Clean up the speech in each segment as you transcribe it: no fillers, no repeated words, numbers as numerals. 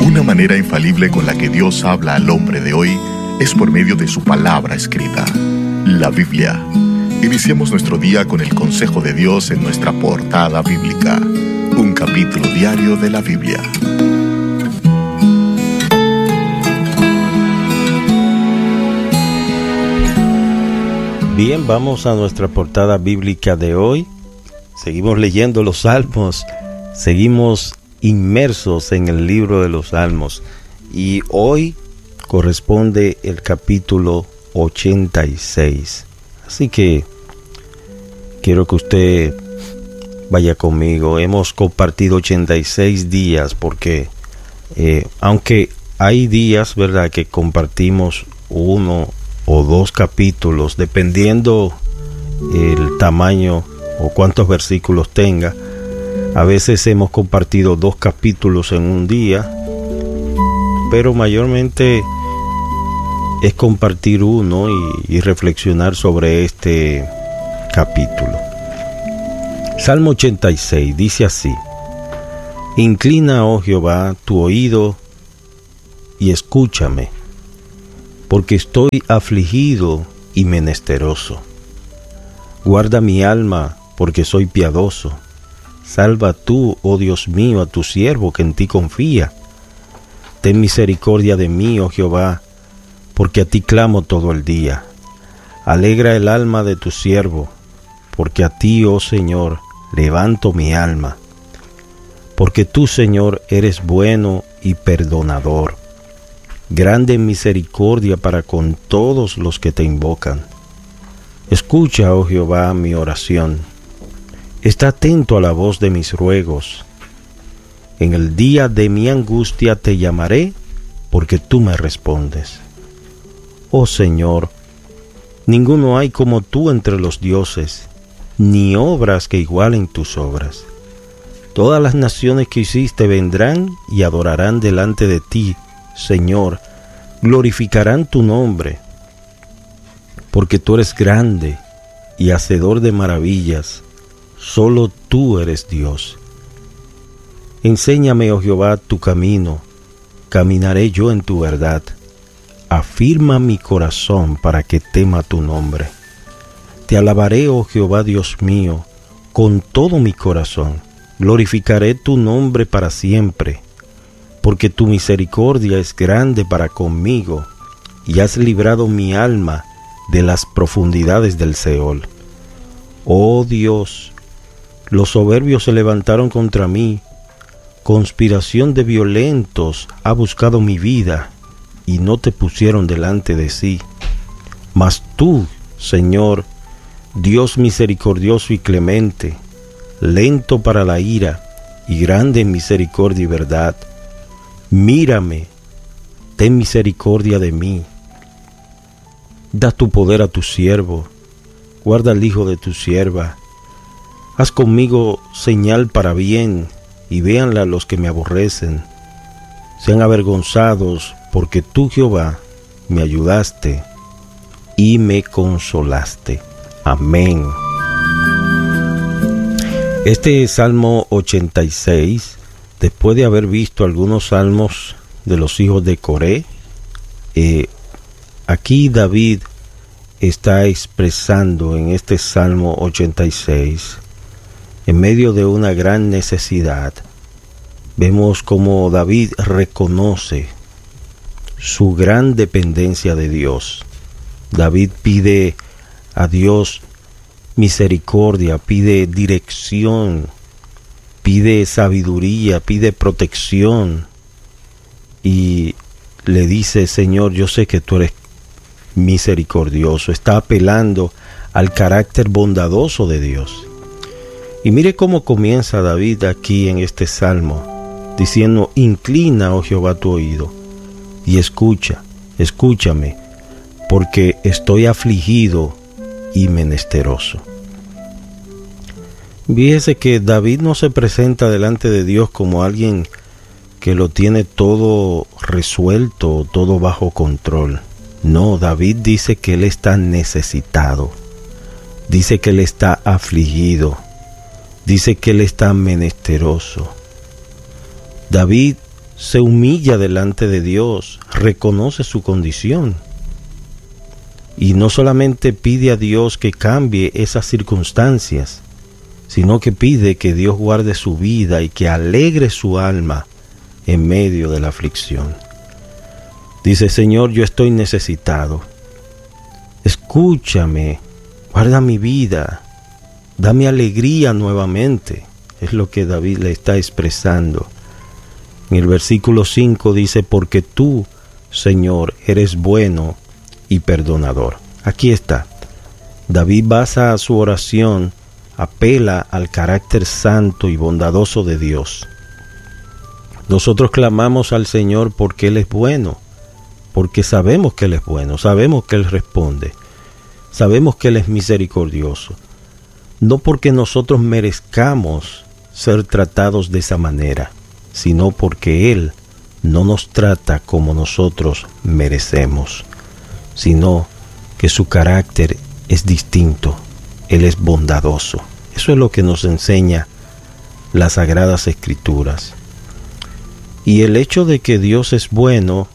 Una manera infalible con la que Dios habla al hombre de hoy es por medio de su palabra escrita, la Biblia. Iniciemos nuestro día con el consejo de Dios en nuestra portada bíblica, un capítulo diario de la Biblia. Bien, vamos a nuestra portada bíblica de hoy. Seguimos leyendo los Salmos, seguimos inmersos en el libro de los Salmos y hoy corresponde el capítulo 86. Así que quiero que usted vaya conmigo. Hemos compartido 86 días porque aunque hay días, ¿verdad?, que compartimos uno o dos capítulos, dependiendo el tamaño o cuántos versículos tenga. A veces hemos compartido 2 capítulos en un día, pero mayormente es compartir uno y reflexionar sobre este capítulo. Salmo 86 dice así: Inclina, oh Jehová, tu oído y escúchame, porque estoy afligido y menesteroso. Guarda mi alma, porque soy piadoso. Salva tú, oh Dios mío, a tu siervo que en ti confía. Ten misericordia de mí, oh Jehová, porque a ti clamo todo el día. Alegra el alma de tu siervo, porque a ti, oh Señor, levanto mi alma. Porque tú, Señor, eres bueno y perdonador, grande en misericordia para con todos los que te invocan. Escucha, oh Jehová, mi oración. Está atento a la voz de mis ruegos. En el día de mi angustia te llamaré, porque tú me respondes. Oh Señor, ninguno hay como tú entre los dioses, ni obras que igualen tus obras. Todas las naciones que hiciste vendrán y adorarán delante de ti, Señor, glorificarán tu nombre, porque tú eres grande y hacedor de maravillas. Solo tú eres Dios. Enséñame, oh Jehová, tu camino, caminaré yo en tu verdad. Afirma mi corazón para que tema tu nombre. Te alabaré, oh Jehová Dios mío, con todo mi corazón. Glorificaré tu nombre para siempre, porque tu misericordia es grande para conmigo, y has librado mi alma de las profundidades del Seol. Oh Dios, los soberbios se levantaron contra mí, conspiración de violentos ha buscado mi vida, y no te pusieron delante de sí. Mas tú, Señor, Dios misericordioso y clemente, lento para la ira, y grande en misericordia y verdad, mírame, ten misericordia de mí. Da tu poder a tu siervo, guarda al hijo de tu sierva. Haz conmigo señal para bien, y véanla los que me aborrecen. Sean avergonzados, porque tú, Jehová, me ayudaste y me consolaste. Amén. Este Salmo 86, después de haber visto algunos salmos de los hijos de Coré, aquí David está expresando en este Salmo 86, en medio de una gran necesidad, vemos cómo David reconoce su gran dependencia de Dios. David pide a Dios misericordia, pide dirección, pide sabiduría, pide protección y le dice: Señor, yo sé que tú eres misericordioso. Está apelando al carácter bondadoso de Dios. Y mire cómo comienza David aquí en este salmo, diciendo: Inclina, oh Jehová, tu oído y escúchame, porque estoy afligido y menesteroso. Fíjese que David no se presenta delante de Dios como alguien que lo tiene todo resuelto, todo bajo control. No, David dice que él está necesitado, dice que él está afligido, dice que él está menesteroso. David se humilla delante de Dios, reconoce su condición. Y no solamente pide a Dios que cambie esas circunstancias, sino que pide que Dios guarde su vida y que alegre su alma en medio de la aflicción. Dice: Señor, yo estoy necesitado. Escúchame, guarda mi vida, dame alegría nuevamente. Es lo que David le está expresando. En el versículo 5 dice: porque tú, Señor, eres bueno y perdonador. Aquí está. David basa su oración, apela al carácter santo y bondadoso de Dios. Nosotros clamamos al Señor porque Él es bueno, porque sabemos que Él es bueno, sabemos que Él responde, sabemos que Él es misericordioso. No porque nosotros merezcamos ser tratados de esa manera, sino porque Él no nos trata como nosotros merecemos, sino que su carácter es distinto. Él es bondadoso. Eso es lo que nos enseña las Sagradas Escrituras. Y el hecho de que Dios es bueno,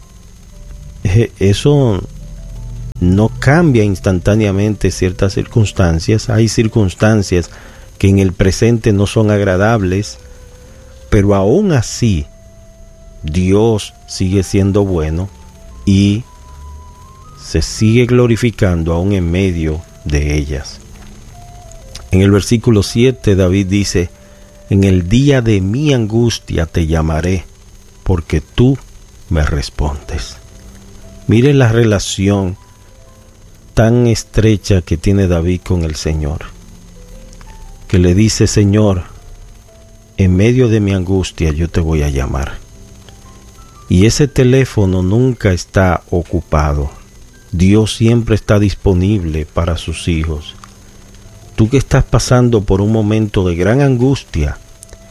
eso no cambia instantáneamente ciertas circunstancias. Hay circunstancias que en el presente no son agradables, pero aún así Dios sigue siendo bueno y se sigue glorificando aún en medio de ellas. En el versículo 7 David dice: en el día de mi angustia te llamaré, porque tú me respondes. Mire la relación tan estrecha que tiene David con el Señor, que le dice: Señor, en medio de mi angustia yo te voy a llamar. Y ese teléfono nunca está ocupado. Dios siempre está disponible para sus hijos. Tú que estás pasando por un momento de gran angustia,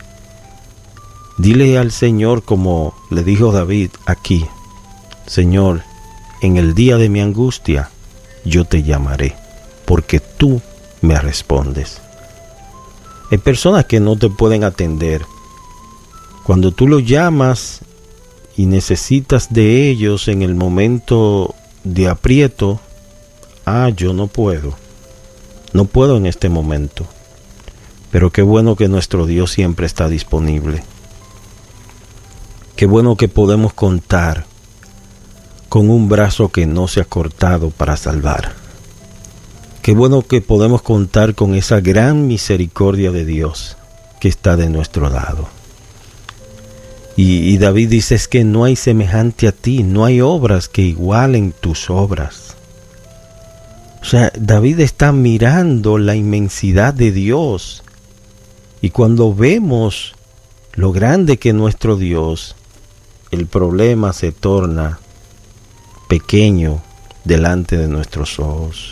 dile al Señor como le dijo David aquí: Señor, en el día de mi angustia yo te llamaré, porque tú me respondes. Hay personas que no te pueden atender. Cuando tú los llamas y necesitas de ellos en el momento de aprieto, yo no puedo en este momento. Pero qué bueno que nuestro Dios siempre está disponible. Qué bueno que podemos contar con un brazo que no se ha cortado para salvar. Qué bueno que podemos contar con esa gran misericordia de Dios que está de nuestro lado. Y David dice: es que no hay semejante a ti, no hay obras que igualen tus obras. O sea, David está mirando la inmensidad de Dios. Y cuando vemos lo grande que es nuestro Dios, el problema se torna pequeño delante de nuestros ojos.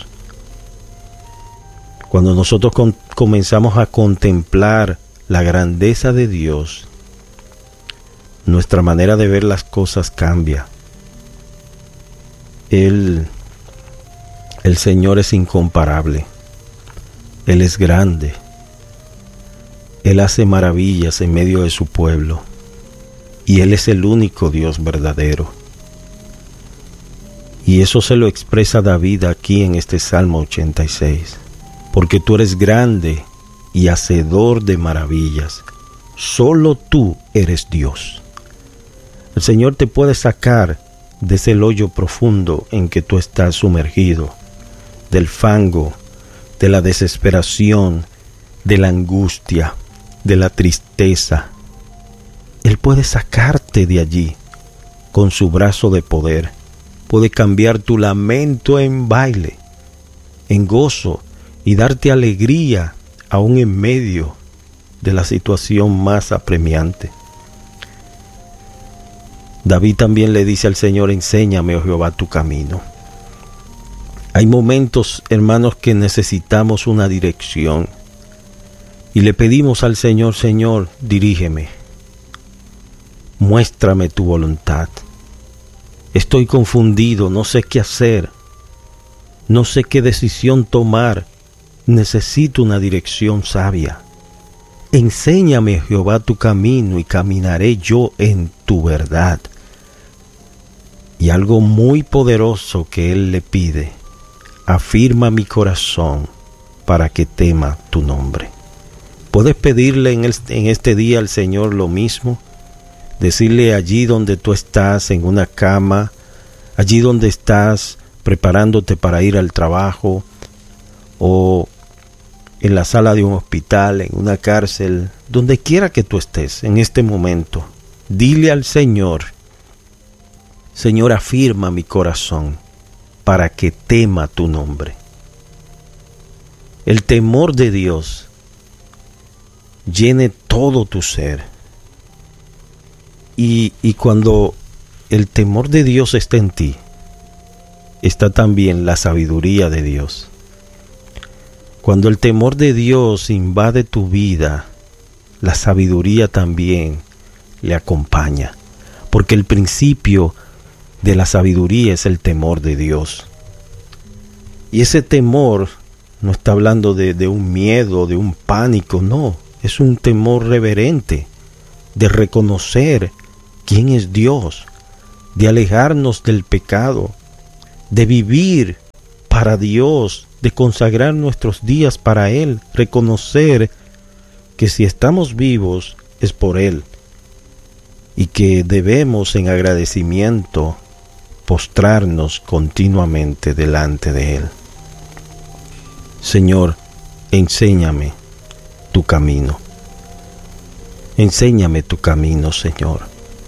Cuando nosotros comenzamos a contemplar la grandeza de Dios, nuestra manera de ver las cosas cambia. El Señor es incomparable. Él es grande. Él hace maravillas en medio de su pueblo. Y Él es el único Dios verdadero. Y eso se lo expresa David aquí en este Salmo 86. Porque tú eres grande y hacedor de maravillas. Solo tú eres Dios. El Señor te puede sacar de ese hoyo profundo en que tú estás sumergido, del fango, de la desesperación, de la angustia, de la tristeza. Él puede sacarte de allí con su brazo de poder. Puede cambiar tu lamento en baile, en gozo, y darte alegría aún en medio de la situación más apremiante. David también le dice al Señor: enséñame, oh Jehová, tu camino. Hay momentos, hermanos, que necesitamos una dirección y le pedimos al Señor: Señor, dirígeme, muéstrame tu voluntad. Estoy confundido, no sé qué hacer, no sé qué decisión tomar, necesito una dirección sabia. Enséñame, Jehová, tu camino y caminaré yo en tu verdad. Y algo muy poderoso que Él le pide: afirma mi corazón para que tema tu nombre. ¿Puedes pedirle en este día al Señor lo mismo? Decirle allí donde tú estás, en una cama, allí donde estás preparándote para ir al trabajo, o en la sala de un hospital, en una cárcel, donde quiera que tú estés en este momento. Dile al Señor: Señor, afirma mi corazón para que tema tu nombre. El temor de Dios llene todo tu ser. Y cuando el temor de Dios está en ti, está también la sabiduría de Dios. Cuando el temor de Dios invade tu vida, la sabiduría también le acompaña. Porque el principio de la sabiduría es el temor de Dios. Y ese temor no está hablando de un miedo, de un pánico, no. Es un temor reverente, de reconocer quién es Dios, de alejarnos del pecado, de vivir para Dios, de consagrar nuestros días para Él, reconocer que si estamos vivos es por Él y que debemos en agradecimiento postrarnos continuamente delante de Él. Señor, enséñame tu camino. Enséñame tu camino, Señor.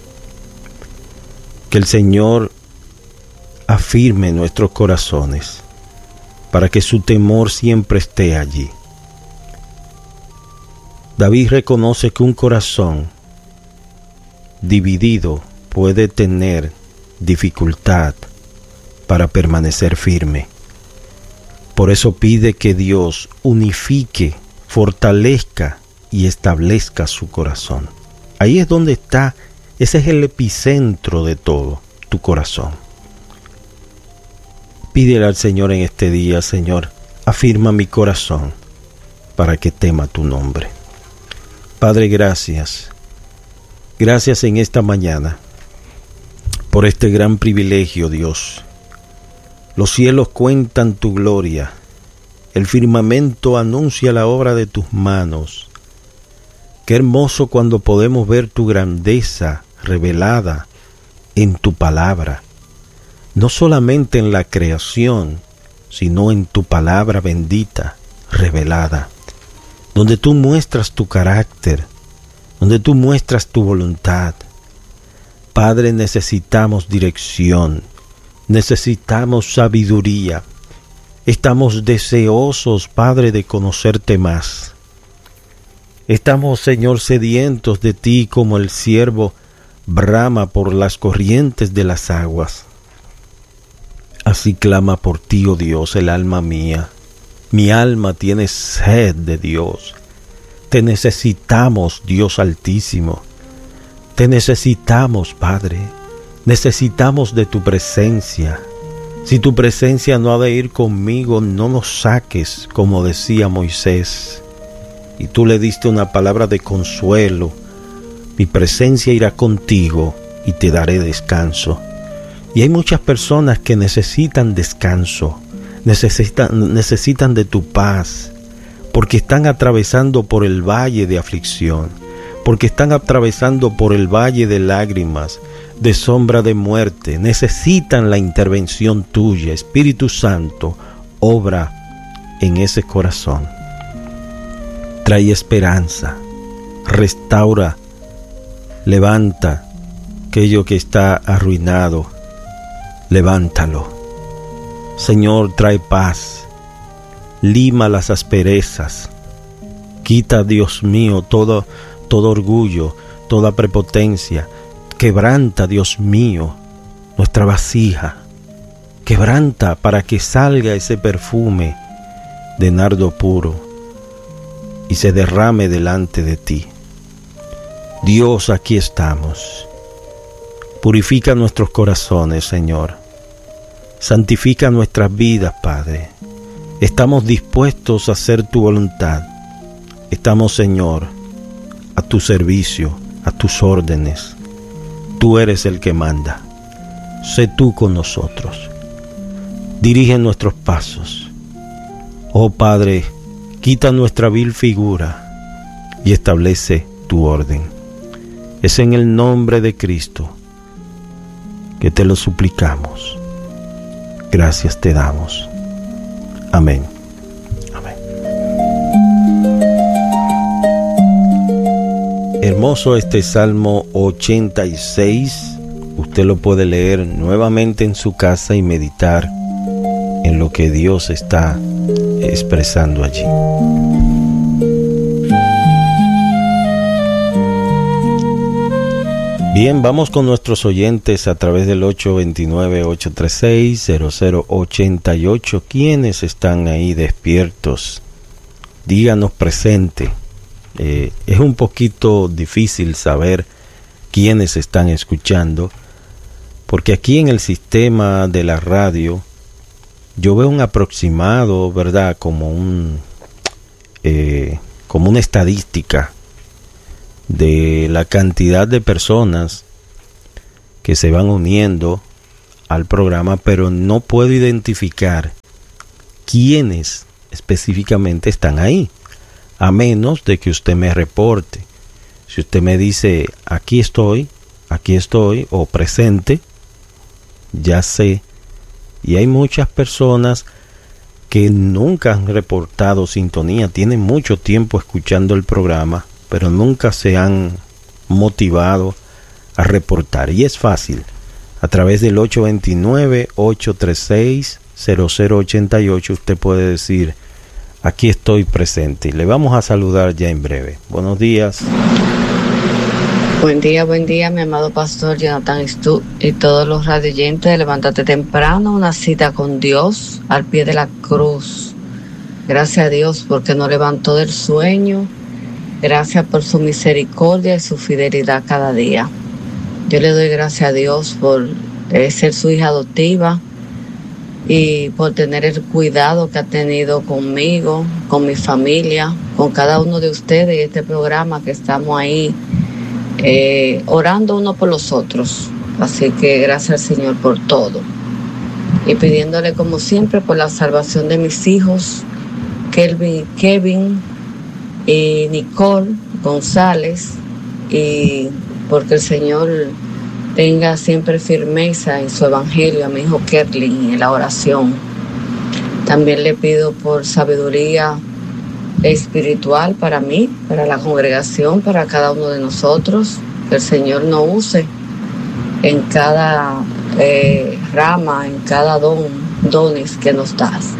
Que el Señor afirme nuestros corazones para que su temor siempre esté allí. David reconoce que un corazón dividido puede tener dificultad para permanecer firme. Por eso pide que Dios unifique, fortalezca y establezca su corazón. Ahí es donde está, ese es el epicentro de todo, tu corazón. Pídele al Señor en este día: Señor, afirma mi corazón para que tema tu nombre. Padre, gracias. Gracias en esta mañana por este gran privilegio, Dios. Los cielos cuentan tu gloria. El firmamento anuncia la obra de tus manos. Qué hermoso cuando podemos ver tu grandeza revelada en tu palabra. No solamente en la creación, sino en tu palabra bendita, revelada, donde tú muestras tu carácter, donde tú muestras tu voluntad. Padre, necesitamos dirección, necesitamos sabiduría. Estamos deseosos, Padre, de conocerte más. Estamos, Señor, sedientos de ti como el ciervo brama por las corrientes de las aguas. Así clama por ti, oh Dios, el alma mía. Mi alma tiene sed de Dios. Te necesitamos, Dios Altísimo. Te necesitamos, Padre. Necesitamos de tu presencia. Si tu presencia no ha de ir conmigo, no nos saques, como decía Moisés. Y tú le diste una palabra de consuelo. Mi presencia irá contigo y te daré descanso. Y hay muchas personas que necesitan descanso, necesitan de tu paz, porque están atravesando por el valle de aflicción, porque están atravesando por el valle de lágrimas, de sombra de muerte. Necesitan la intervención tuya. Espíritu Santo, obra en ese corazón. Trae esperanza, restaura, levanta aquello que está arruinado. Levántalo. Señor, trae paz, lima las asperezas, quita, Dios mío, todo orgullo, toda prepotencia, quebranta, Dios mío, nuestra vasija, quebranta para que salga ese perfume de nardo puro y se derrame delante de ti. Dios, aquí estamos. Purifica nuestros corazones, Señor. Santifica nuestras vidas, Padre. Estamos dispuestos a hacer tu voluntad. Estamos, Señor, a tu servicio, a tus órdenes. Tú eres el que manda. Sé tú con nosotros. Dirige nuestros pasos. Oh Padre, quita nuestra vil figura y establece tu orden. Es en el nombre de Cristo que te lo suplicamos. Gracias te damos. Amén. Amén. Hermoso este Salmo 86. Usted lo puede leer nuevamente en su casa y meditar en lo que Dios está expresando allí. Bien, vamos con nuestros oyentes a través del 829-836-0088. ¿Quiénes están ahí despiertos? Díganos presente. Es un poquito difícil saber quiénes están escuchando, porque aquí en el sistema de la radio yo veo un aproximado, ¿verdad? Como una estadística de la cantidad de personas que se van uniendo al programa, pero no puedo identificar quiénes específicamente están ahí, a menos de que usted me reporte. Si usted me dice aquí estoy, o presente, ya sé. Y hay muchas personas que nunca han reportado sintonía, tienen mucho tiempo escuchando el programa, pero nunca se han motivado a reportar. Y es fácil, a través del 829-836-0088 usted puede decir, aquí estoy presente. Y le vamos a saludar ya en breve. Buenos días. Buen día, mi amado pastor Jonathan Stu y todos los radioyentes. Levántate temprano, una cita con Dios al pie de la cruz. Gracias a Dios porque nos levantó del sueño. Gracias por su misericordia y su fidelidad cada día. Yo le doy gracias a Dios por ser su hija adoptiva y por tener el cuidado que ha tenido conmigo, con mi familia, con cada uno de ustedes y este programa que estamos ahí orando uno por los otros. Así que gracias al Señor por todo. Y pidiéndole como siempre por la salvación de mis hijos, Kevin y Nicole González, y porque el Señor tenga siempre firmeza en su evangelio a mi hijo Kerlin en la oración. También le pido por sabiduría espiritual para mí, para la congregación, para cada uno de nosotros, que el Señor nos use en cada rama, en cada dones que nos das.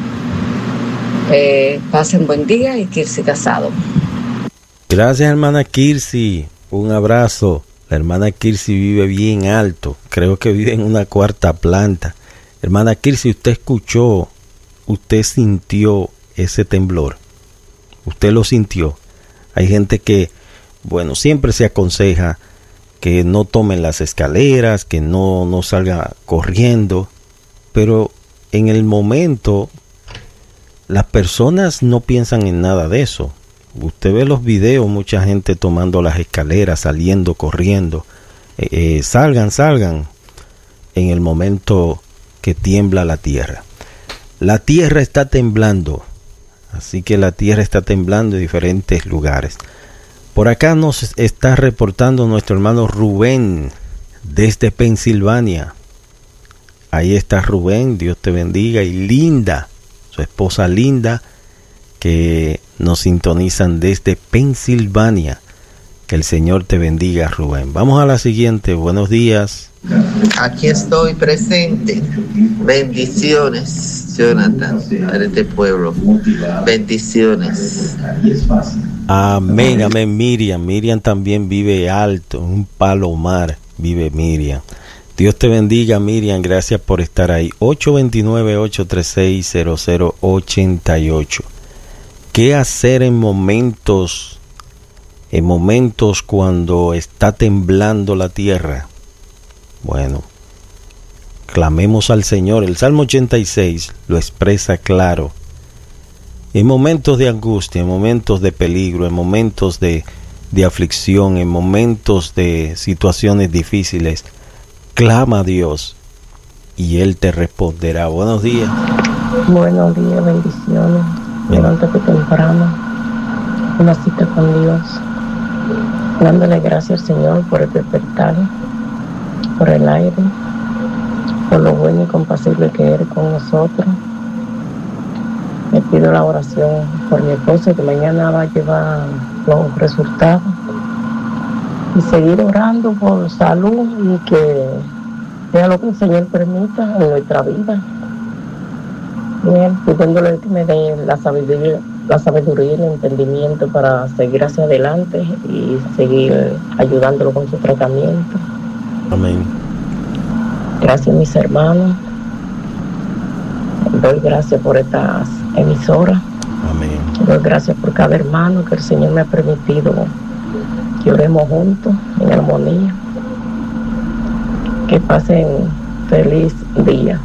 Pasen buen día y Kirsi Casado. Gracias, hermana Kirsi, un abrazo. La hermana Kirsi vive bien alto, creo que vive en una 4ª planta. Hermana Kirsi, usted escuchó, usted sintió ese temblor, usted lo sintió. Hay gente que, bueno, siempre se aconseja que no tomen las escaleras, que no salga corriendo, pero en el momento las personas no piensan en nada de eso. Usted ve los videos, mucha gente tomando las escaleras, saliendo, corriendo. Salgan en el momento que tiembla la tierra. La tierra está temblando, así que la tierra está temblando en diferentes lugares. Por acá nos está reportando nuestro hermano Rubén desde Pensilvania. Ahí está Rubén, Dios te bendiga, y Linda, su esposa Linda, que nos sintonizan desde Pensilvania. Que el Señor te bendiga, Rubén. Vamos a la siguiente. Buenos días. Aquí estoy presente. Bendiciones, Jonathan, para este pueblo. Bendiciones. Amén, amén. Miriam también vive alto, un palomar vive Miriam. Dios te bendiga, Miriam, gracias por estar ahí. 829-836-0088. ¿Qué hacer en momentos cuando está temblando la tierra? Bueno, clamemos al Señor. El Salmo 86 lo expresa claro. En momentos de angustia, en momentos de peligro, en momentos de de aflicción, en momentos de situaciones difíciles, clama a Dios y Él te responderá. Buenos días. Buenos días, bendiciones. Levántate temprano, una cita con Dios, dándole gracias al Señor por el despertar, por el aire, por lo bueno y compasible que eres con nosotros. Me pido la oración por mi esposo, que mañana va a llevar los resultados, y seguir orando por salud y que sea lo que el Señor permita en nuestra vida. Bien, pidiéndole que me dé la sabiduría y el entendimiento para seguir hacia adelante y seguir ayudándolo con su tratamiento. Amén. Gracias, mis hermanos. Doy gracias por estas emisoras. Amén. Doy gracias por cada hermano que el Señor me ha permitido que oremos juntos en armonía. Que pasen feliz día.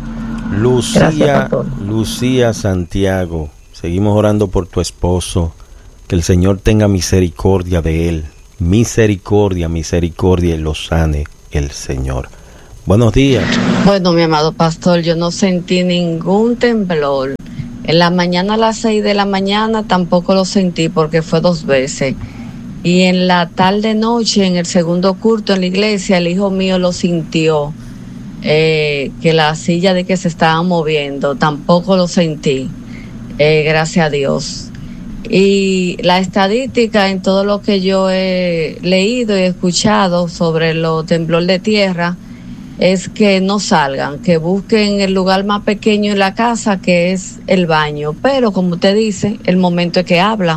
Lucía Santiago, seguimos orando por tu esposo, que el Señor tenga misericordia de él, misericordia, y lo sane el Señor. Buenos días. Bueno, mi amado pastor, yo no sentí ningún temblor. En la mañana a las 6 de la mañana tampoco lo sentí porque fue 2 veces. Y en la tarde noche, en el segundo culto en la iglesia, el hijo mío lo sintió. Que la silla de que se estaba moviendo, tampoco lo sentí, gracias a Dios. Y la estadística en todo lo que yo he leído y escuchado sobre los temblores de tierra es que no salgan, que busquen el lugar más pequeño en la casa, que es el baño. Pero como usted dice, el momento es que habla,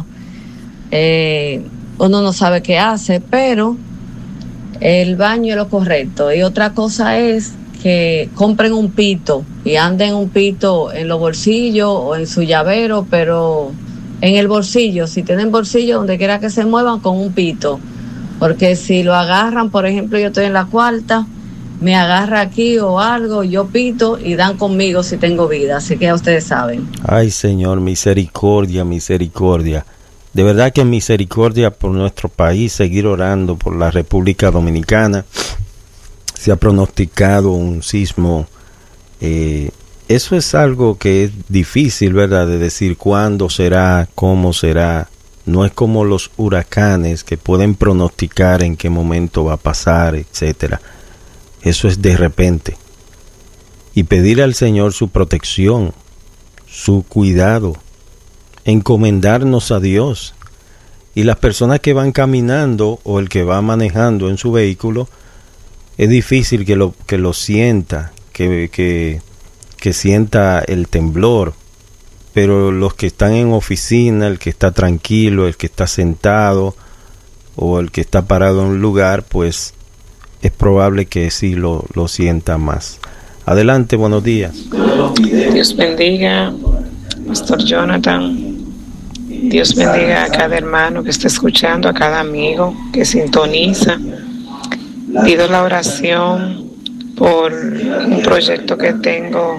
uno no sabe qué hace, pero el baño es lo correcto. Y otra cosa es que compren un pito y anden un pito en los bolsillos o en su llavero, pero en el bolsillo, si tienen bolsillo, donde quiera que se muevan, con un pito, porque si lo agarran, por ejemplo, yo estoy en la cuarta, me agarra aquí o algo, yo pito y dan conmigo si tengo vida, así que ya ustedes saben. Ay, Señor, misericordia. De verdad que misericordia por nuestro país, seguir orando por la República Dominicana. Se ha pronosticado un sismo. Eso es algo que es difícil, ¿verdad?, de decir cuándo será, cómo será. No es como los huracanes que pueden pronosticar en qué momento va a pasar, etcétera. Eso es de repente. Y pedir al Señor su protección, su cuidado, encomendarnos a Dios. Y las personas que van caminando o el que va manejando en su vehículo, es difícil que lo sienta, que sienta el temblor, pero los que están en oficina, el que está tranquilo, el que está sentado o el que está parado en un lugar, pues es probable que sí lo sienta más. Adelante, buenos días. Dios bendiga, Pastor Jonathan. Dios bendiga a cada hermano que está escuchando, a cada amigo que sintoniza. Pido la oración por un proyecto que tengo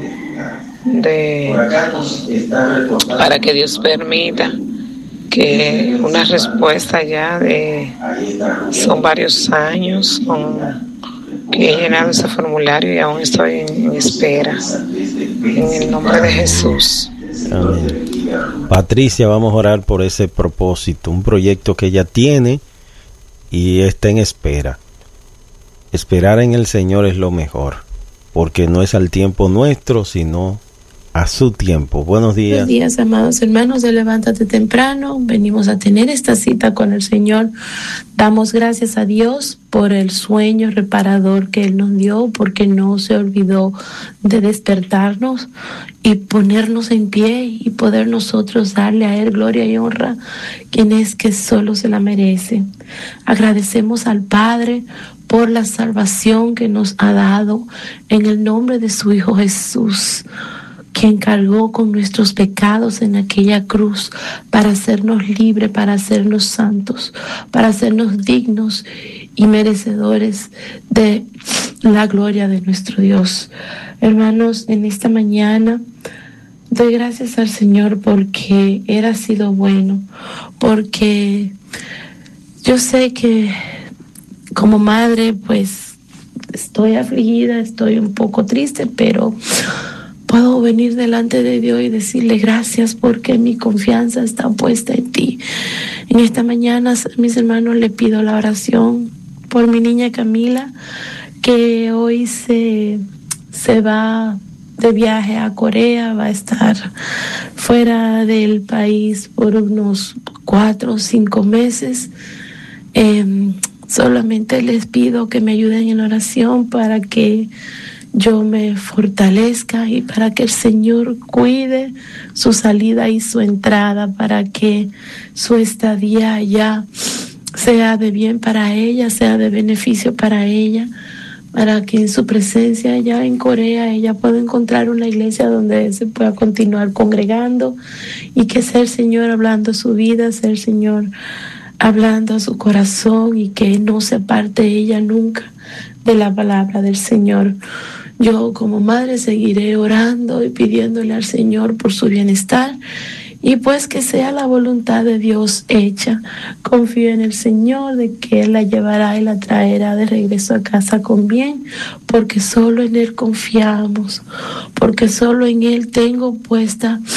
para que Dios permita que una respuesta ya son varios años que he llenado ese formulario y aún estoy en espera. En el nombre de Jesús. Amén. Patricia, vamos a orar por ese propósito, un proyecto que ella tiene y está en espera. Esperar en el Señor es lo mejor, porque no es al tiempo nuestro, sino a su tiempo. Buenos días. Buenos días, amados hermanos de Levántate Temprano. Venimos a tener esta cita con el Señor. Damos gracias a Dios por el sueño reparador que Él nos dio, porque no se olvidó de despertarnos y ponernos en pie y poder nosotros darle a Él gloria y honra, quien es que solo se la merece. Agradecemos al Padre por la salvación que nos ha dado en el nombre de su Hijo Jesús, quien cargó con nuestros pecados en aquella cruz para hacernos libres, para hacernos santos, para hacernos dignos y merecedores de la gloria de nuestro Dios. Hermanos, en esta mañana doy gracias al Señor porque Él ha sido bueno, porque Yo sé que como madre, pues estoy afligida, estoy un poco triste, pero puedo venir delante de Dios y decirle gracias porque mi confianza está puesta en ti. En esta mañana, mis hermanos, le pido la oración por mi niña Camila, que hoy se va de viaje a Corea, va a estar fuera del país por unos 4 o 5 meses. Solamente les pido que me ayuden en oración para que yo me fortalezca y para que el Señor cuide su salida y su entrada, para que su estadía allá sea de bien para ella, sea de beneficio para ella, para que en su presencia allá en Corea ella pueda encontrar una iglesia donde se pueda continuar congregando, y que sea el Señor hablando a su vida, sea el Señor hablando a su corazón, y que no se aparte ella nunca de la palabra del Señor. Yo como madre seguiré orando y pidiéndole al Señor por su bienestar, y pues que sea la voluntad de Dios hecha. Confío en el Señor de que Él la llevará y la traerá de regreso a casa con bien, porque solo en Él confiamos, porque solo en Él tengo puesta